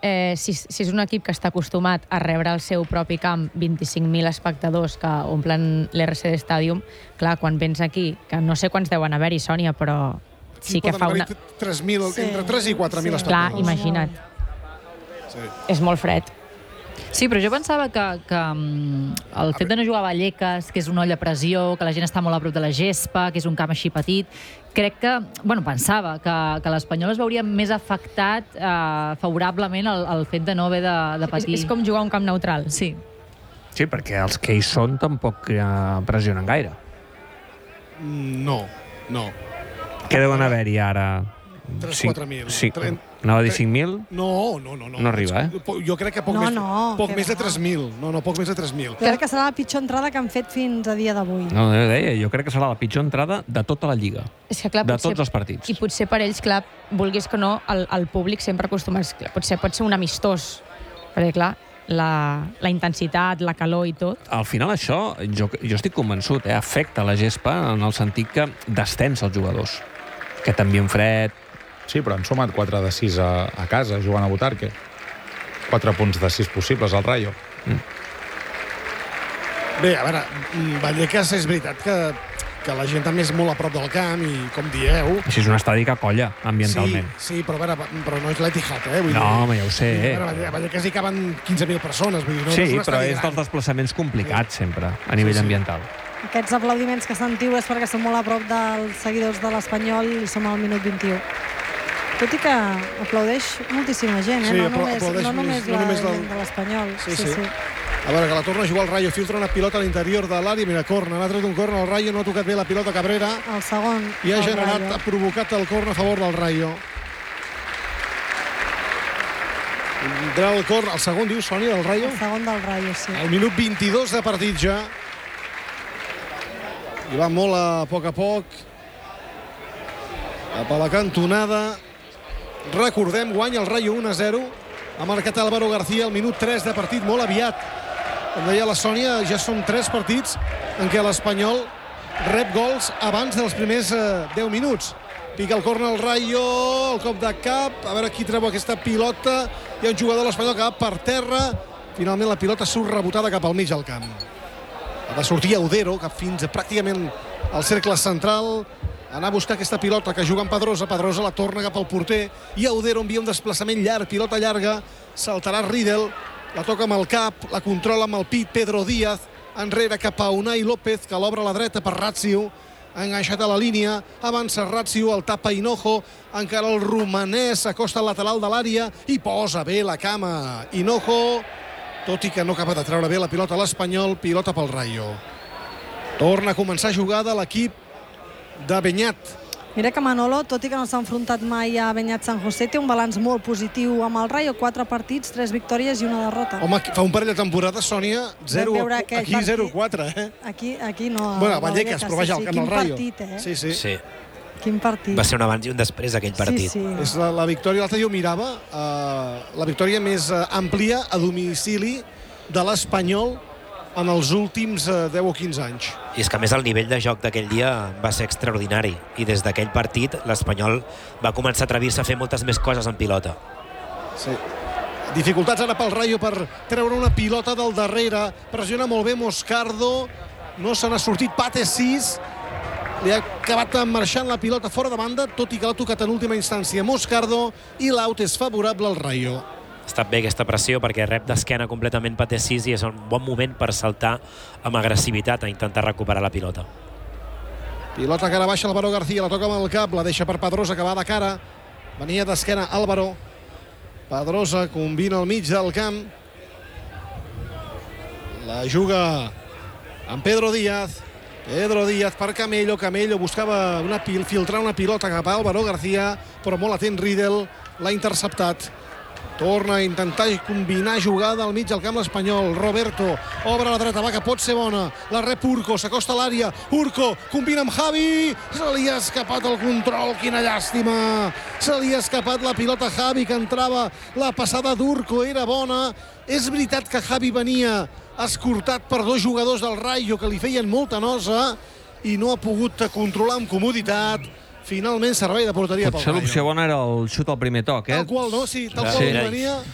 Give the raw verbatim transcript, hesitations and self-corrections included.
eh, si, si és un equip que està acostumat a rebre al seu propi camp vint-i-cinc mil espectadors que omplen l'R C D Stadium, clar, quan vens aquí, que no sé quants deuen haver-hi, Sònia, però sí que fa una... tres mil, sí. Entre tres i quatre mil sí. espectadors. Clar, imagina't. Sí. És molt fred. Sí, però jo pensava que, que el fet de no jugar a Vallecas, que és una olla a pressió, que la gent està molt a prop de la gespa, que és un camp així petit, crec que, bueno, pensava que, que l'Espanyol es veuria més afectat eh, favorablement al, al fet de no haver de, de patir. És, és com jugar a un camp neutral. Sí. Sí, perquè els que hi són tampoc eh, pressionen gaire. No, no. Què deuen haver-hi ara? tres quatre mil. Sí. Anava a dir cinc mil? No, no, no. No arriba, eh? Jo crec que poc no, més, no, poc que més de no. tres mil. No, no, poc més de tres mil. Crec que serà la pitjor entrada que han fet fins a dia d'avui. No, jo deia, jo crec que serà la pitjor entrada de tota la Lliga. És que, clar, de potser, tots els partits. I potser per ells, clar, vulguis que no, el, el públic sempre acostumats... Potser pot ser un amistós, perquè, clar, la, la intensitat, la calor i tot... Al final això, jo, jo estic convençut, eh, afecta la gespa en el sentit que destens els jugadors. Que t'envien fred... Sí, però han sumat quatre de sis a, a casa, jugant a Butarque. quatre punts de sis possibles al Rayo. Mm. Bé, a veure, Vallecas és veritat que, que la gent també és molt a prop del camp i, com dieu... Així és un estadi que colla, ambientalment. Sí, sí, però, a veure, però no és l'Etihad, eh? Vull no, dir, home, ja ho sé. A veure, a Vallecas hi caben quinze mil persones. Vull dir, no, sí, no és però és gran. dels desplaçaments complicats, sempre, a nivell sí, sí. ambiental. Aquests aplaudiments que sentiu és perquè som molt a prop dels seguidors de l'Espanyol i som al minut vint-i-u. Tot i que aplaudeix moltíssima gent, eh? Sí, no, només, aplaudeix no només no la només gent de l'Espanyol. Sí, sí. sí. A veure, que la torna a jugar el Rayo, filtra una pilota a l'interior de l'àrea, mira, corna, n'ha tret un corna, el Rayo no ha tocat bé la pilota Cabrera. El segon. I ha generat, ha provocat el corna a favor del Rayo. Vindrà el corna, el segon, diu, Sònia, del Rayo? El segon del Rayo, sí. El minut vint-i-dos de partit ja. I va molt a poc a poc. Cap a la cantonada. Recordem, guanya el Rayo un a zero. Ha marcat Álvaro García al minut tres de partit, molt aviat. Com deia la Sònia, ja són tres partits en què l'Espanyol rep gols abans dels primers eh, deu minuts. Pica el corna al Rayo, el cop de cap, a veure qui treu aquesta pilota. Hi ha un jugador de l'Espanyol que va per terra. Finalment la pilota surt rebotada cap al mig del camp. Ha de sortir Audero, cap fins a pràcticament al cercle central. Anar a buscar aquesta pilota que juga amb Pedrosa. Pedrosa la torna cap al porter. I Audero envia un desplaçament llarg, pilota llarga. Saltarà Riedel, la toca amb el cap, la controla amb el pit Pedro Díaz. Enrere cap a Unai López, que l'obre a la dreta per Ratziu. Enganxat a la línia, avança Ratziu, el tapa Hinojo. Encara el romanès s'acosta al lateral de l'àrea i posa bé la cama Hinojo, tot i que no acaba de treure bé la pilota a l'Espanyol. Pilota pel Rayo. Torna a començar jugada l'equip de Beñat. Mira que Manolo, tot i que no s'ha enfrontat mai a Beñat San José, té un balanç molt positiu amb el Rayo, quatre partits, tres victòries i una derrota. Home, fa un parell de temporades, Sònia, zero, aquí zero quatre, eh? Aquí, aquí no. Bueno, Vallecas, però vaja, al camp del Rayo. Quin partit, eh? Sí, sí. Sí. Quin partit. Va ser un abans i un després, aquell partit. Sí, sí. És la, la victòria, l'altre dia ho mirava, uh, la victòria més uh, àmplia a domicili de l'Espanyol en els últims uh, deu o quinze anys. I és que, a més, el nivell de joc d'aquell dia va ser extraordinari. I des d'aquell partit, l'Espanyol va començar a atrevir-se a fer moltes més coses en pilota. Sí. Dificultats ara pel Rayo per treure una pilota del darrere. Pressiona molt bé Moscardo. No se n'ha sortit Pate sis. Li ha acabat marxant la pilota fora de banda, tot i que l'ha tocat en última instància Moscardo, i l'out és favorable al Rayo. Ha estat bé aquesta pressió perquè rep d'esquena completament Pate sis i és un bon moment per saltar amb agressivitat a intentar recuperar la pilota. Pilota que ara baixa Álvaro García, la toca amb el cap, la deixa per Pedrosa, que va de cara. Venia d'esquena Álvaro. Pedrosa combina al mig del camp. La juga amb Pedro Díaz. Pedro Díaz per Camello. Camello buscava una pil, filtrar una pilota cap a Álvaro García, però molt atent Riedel l'ha interceptat. Torna a intentar combinar jugada al mig del camp l'Espanyol. Roberto obre a la dreta, va, que pot ser bona. La rep Urco, s'acosta a l'àrea. Urco combina amb Javi. Se li ha escapat el control, quina llàstima. Se li ha escapat la pilota a Javi, que entrava. La passada d'Urco era bona. És veritat que Javi venia escortat per dos jugadors del Rayo que li feien molta nosa i no ha pogut controlar amb comoditat. Finalment, servei de porteria pel Rayo. Potser l'opció bona era el xut al primer toc, eh? Tal qual, no? Sí, tal qual sí. venia.